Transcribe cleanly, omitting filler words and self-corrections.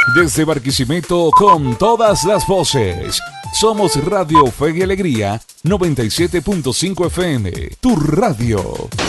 Desde Barquisimeto con todas las voces. Somos Radio Fe y Alegría 97.5 FM, tu radio.